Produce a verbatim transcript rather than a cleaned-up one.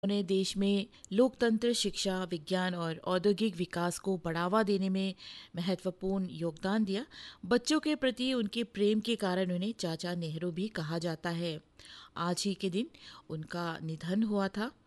उन्हें देश में लोकतंत्र, शिक्षा, विज्ञान और औद्योगिक विकास को बढ़ावा देने में महत्वपूर्ण योगदान दिया। बच्चों के प्रति उनके प्रेम के कारण उन्हें चाचा नेहरू भी कहा जाता है। आज ही के दिन उनका निधन हुआ था।